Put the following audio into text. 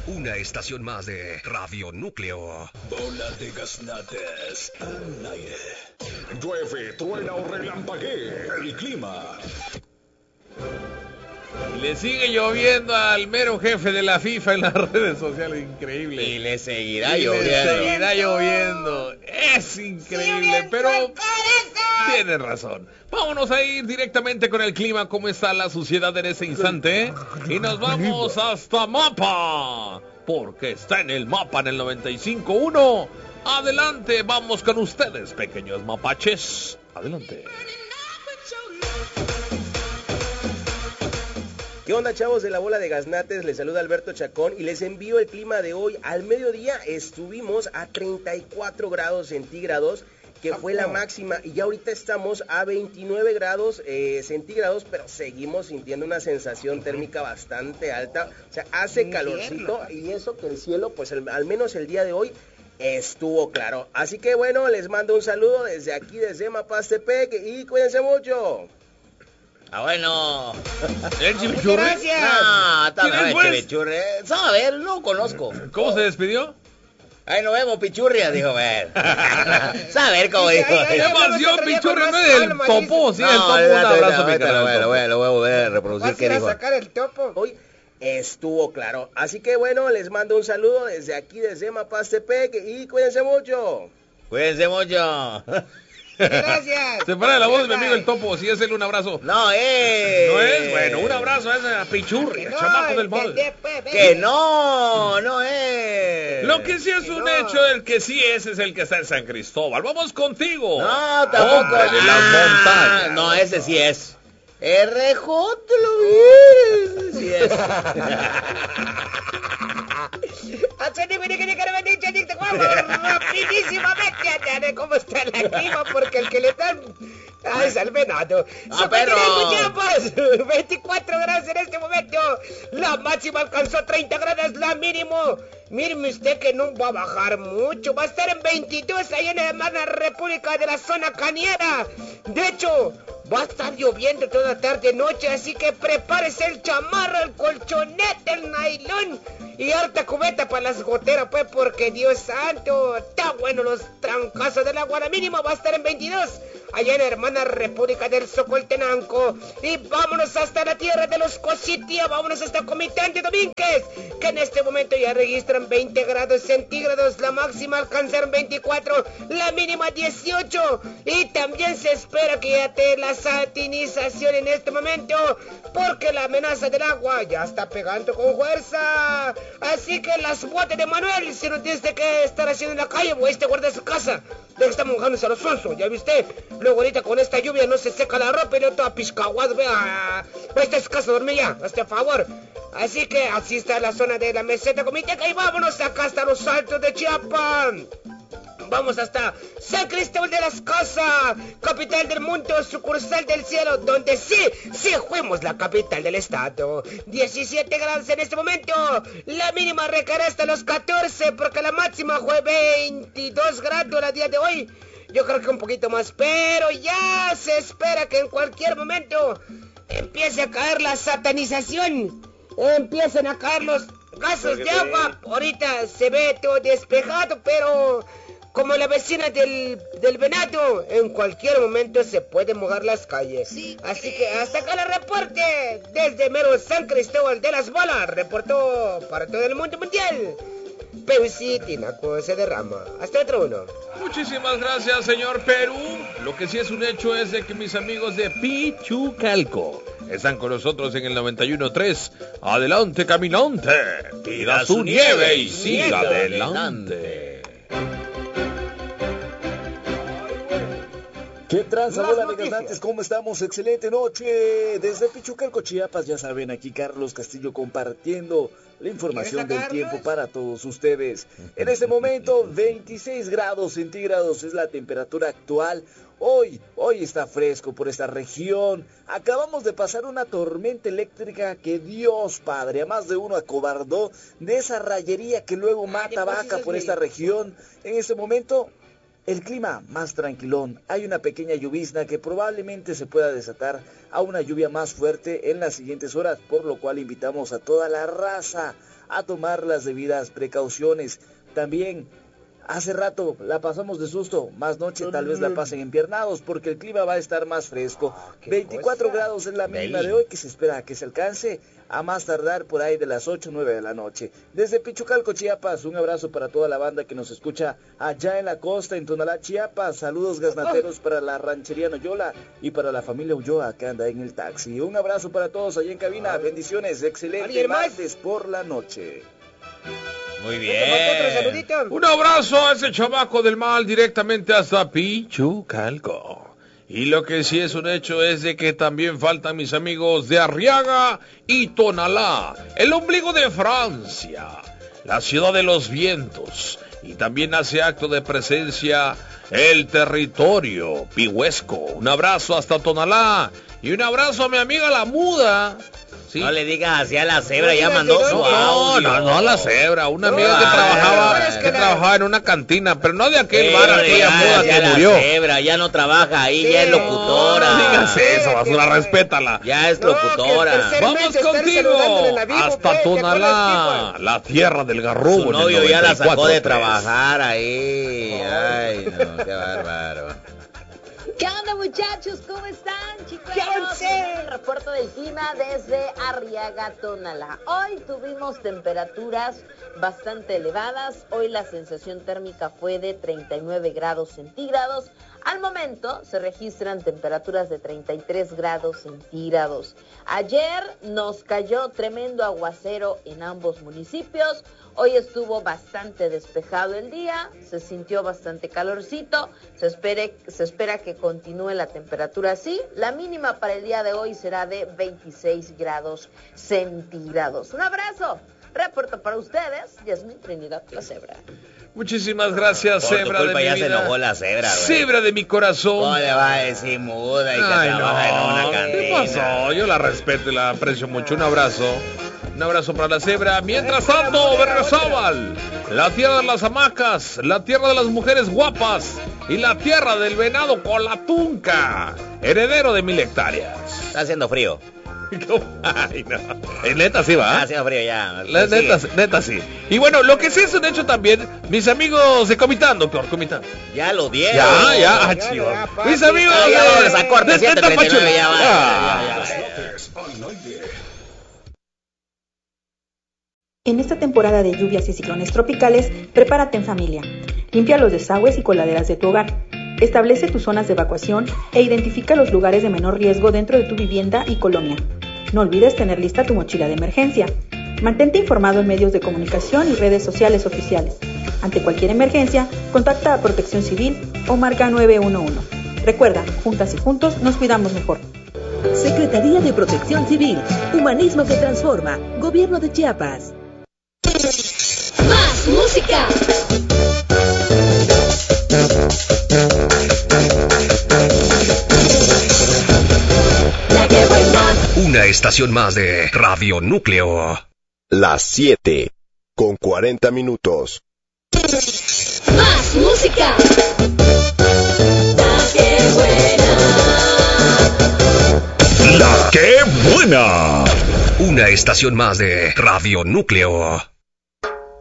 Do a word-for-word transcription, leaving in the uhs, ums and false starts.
Una estación más de Radio Núcleo. Bola de gaznates al aire. Llueve, truena o relampaguee. El clima. Y le sigue lloviendo al mero jefe de la FIFA en las redes sociales, increíble. Y le seguirá y lloviendo. Le seguirá lloviendo. Es increíble, pero tiene razón. Vámonos a ir directamente con el clima, cómo está la suciedad en ese instante. Y nos vamos hasta Mapa, porque está en el mapa en el noventa y cinco punto uno. Adelante, vamos con ustedes, pequeños mapaches. Adelante. ¿Qué onda, chavos de la bola de gaznates? Les saluda Alberto Chacón y les envío el clima de hoy. Al mediodía estuvimos a treinta y cuatro grados centígrados, que fue la máxima, y ya ahorita estamos a veintinueve grados eh, centígrados, pero seguimos sintiendo una sensación térmica bastante alta. O sea, hace calorcito, y eso que el cielo, pues el, al menos el día de hoy, estuvo claro. Así que bueno, les mando un saludo desde aquí, desde Mapastepec, y cuídense mucho. Ah, bueno. ¿El chimichurri? Gracias. No, está ¿Quién bien, es, pues? chimichurri. A ver, no conozco. ¿Cómo se despidió? Ahí nos vemos, pichurria, dijo, ver. Saber cómo dijo. ¿Qué pasión, pichurria? No es el topo, sí, el topo. Un espérate, abrazo, mi espérate, canal. lo voy a- lo voy a- lo voy a volver a reproducir. ¿Qué dijo? sacar el topo. Hoy estuvo claro. Así que bueno, les mando un saludo desde aquí, desde Mapastepec, y cuídense mucho. Cuídense mucho. Gracias. Se para la voz de mi amigo el topo, si es él, un abrazo. No, eh. ¿No es? Bueno, un abrazo a esa pichurri, el chamaco del mal. Que no, no es. Lo que sí es un hecho, el que sí es, es el que está en San Cristóbal. Vamos contigo. No, tampoco. Hombre de las Ah, montañas. No, ese sí es. R J, te lo vi. Ese sí es. Rapidísimamente, ¿cómo está la clima? Porque el que le dan... ¡Ah, es al venado! ¡Ah, perro! Chiapas, veinticuatro grados en este momento. La máxima alcanzó treinta grados, la mínimo. Míreme usted que no va a bajar mucho. Va a estar en veintidós ahí en la hermana República de la zona cañera. De hecho, va a estar lloviendo toda tarde noche, así que prepárese el chamarro, el colchonete, el nailón y harta cubeta para las goteras, pues, porque Dios santo, está bueno los trancazos del agua. La mínima va a estar en veintidós allá en la hermana República del Socoltenango. Y vámonos hasta la tierra de los Cositia, vámonos hasta Comitán de Domínguez, que en este momento ya registran veinte grados centígrados, la máxima alcanzaron veinticuatro, la mínima dieciocho, y también se espera que ya te la satinización en este momento, porque la amenaza del agua ya está pegando con fuerza. Así que las botas de Manuel, si no tienes que estar haciendo en la calle, pues te guarda su casa, de que está mojándose a los sonsos, ¿ya viste? Luego ahorita con esta lluvia no se seca la ropa y no toda piscaguado, vea, esta es casa dormir ya, hazte favor. Así que así está la zona de la meseta comiteca, y vámonos acá hasta los Altos de Chiapas. Vamos hasta San Cristóbal de las Casas, capital del mundo, sucursal del cielo, donde sí, sí fuimos la capital del estado. diecisiete grados en este momento, la mínima recaerá hasta los catorce, porque la máxima fue veintidós grados el día de hoy. Yo creo que un poquito más, pero ya se espera que en cualquier momento empiece a caer la satanización, empiecen a caer los gases de agua. Ahorita se ve todo despejado, pero como la vecina del, del venado, en cualquier momento se pueden mojar las calles. Sí, así que hasta acá el reporte desde mero San Cristóbal de las Bolas. Reportó para todo el mundo mundial Peusi Tinaco se derrama. Hasta otro uno. Muchísimas gracias, señor Perú. Lo que sí es un hecho es de que mis amigos de Pichucalco están con nosotros en el noventa y uno punto tres. Adelante, caminante. Tira su nieve y siga adelante. ¿Qué tranza, bola de gaznantes? ¿Cómo estamos? Excelente noche. Desde Pichucalco, Chiapas, ya saben, aquí Carlos Castillo compartiendo la información del tiempo para todos ustedes. En este momento, veintiséis grados centígrados es la temperatura actual. Hoy, hoy está fresco por esta región. Acabamos de pasar una tormenta eléctrica que Dios Padre, a más de uno acobardó de esa rayería que luego mata vaca por esta región. En este momento el clima más tranquilón. Hay una pequeña llovizna que probablemente se pueda desatar a una lluvia más fuerte en las siguientes horas, por lo cual invitamos a toda la raza a tomar las debidas precauciones. También, hace rato la pasamos de susto, más noche tal vez la pasen empiernados porque el clima va a estar más fresco. veinticuatro grados es la mínima de hoy, que se espera que se alcance a más tardar por ahí de las ocho o nueve de la noche. Desde Pichucalco, Chiapas, un abrazo para toda la banda que nos escucha allá en la costa, en Tonalá, Chiapas. Saludos gaznateros para la ranchería Noyola y para la familia Ulloa que anda en el taxi. Un abrazo para todos allá en cabina, bendiciones, excelente martes por la noche. Muy bien. Un abrazo a ese chamaco del mal directamente hasta Pichucalco. Y lo que sí es un hecho es de que también faltan mis amigos de Arriaga y Tonalá, el ombligo de Francia, la ciudad de los vientos. Y también hace acto de presencia el territorio pihuesco. Un abrazo hasta Tonalá y un abrazo a mi amiga la muda. ¿Sí? No le digas así a la cebra, ya mandó su No, audio. no, no a la cebra, una amiga que trabajaba, que trabajaba en una cantina, pero no de aquel bar, aquella muda que murió. La cebra ya no trabaja ahí, sí, ya es locutora. No, no digas eso, basura, respétala. Ya es locutora. No, vamos contigo hasta Tonalá, la tierra del garrobo. Su novio ya la sacó de trabajar ahí. Ay, no, qué bárbaro. ¿Qué onda, muchachos? ¿Cómo están, chicos? El reporte del clima desde Arriaga, Tonalá. Hoy tuvimos temperaturas bastante elevadas. Hoy la sensación térmica fue de treinta y nueve grados centígrados. Al momento se registran temperaturas de treinta y tres grados centígrados. Ayer nos cayó tremendo aguacero en ambos municipios. Hoy estuvo bastante despejado el día, se sintió bastante calorcito, se, espere, se espera que continúe la temperatura así. La mínima para el día de hoy será de veintiséis grados centígrados. Un abrazo, reporto para ustedes, Yasmín Trinidad, la cebra. Muchísimas gracias, Por cebra tu culpa de mi ya vida. se enojó la cebra, güey. Cebra de mi corazón. ¿Cómo le va a decir muda y que Ay, trabaja no, en una cantina? ¿qué pasó? Yo la respeto y la aprecio mucho. Un abrazo. Un abrazo para la cebra. Mientras tanto, Berriozábal, la tierra de las hamacas, la tierra de las mujeres guapas y la tierra del venado colatunca, heredero de mil hectáreas. Está haciendo frío. Ay, no. Eh, neta sí va. Está haciendo frío ya. La, Pues neta, sí. neta sí. Y bueno, lo que sí es un hecho también, mis amigos de Comitán, doctor, Comitán. Ya lo dieron. Ya, ya, ah, Ya, chido. ya, papi. Mis amigos Ah, ya de- vámonos a corte, de siete treinta y nueve, ya va. Ah. Ya, ya, Las ya. notas al aire. En esta temporada de lluvias y ciclones tropicales, prepárate en familia. Limpia los desagües y coladeras de tu hogar. Establece tus zonas de evacuación e identifica los lugares de menor riesgo dentro de tu vivienda y colonia. No olvides tener lista tu mochila de emergencia. Mantente informado en medios de comunicación y redes sociales oficiales. Ante cualquier emergencia, contacta a Protección Civil o marca nueve uno uno. Recuerda, juntas y juntos nos cuidamos mejor. Secretaría de Protección Civil, Humanismo que Transforma, Gobierno de Chiapas. ¡Más música! La que buena. Una estación más de Radio Núcleo. Las siete, con cuarenta minutos. ¡Más música! La que buena. La que buena. Una estación más de Radio Núcleo.